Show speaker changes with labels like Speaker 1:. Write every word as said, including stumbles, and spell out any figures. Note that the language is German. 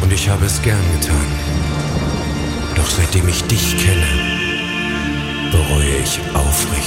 Speaker 1: Und ich habe es gern getan. Doch seitdem ich dich kenne, bereue ich aufrichtig.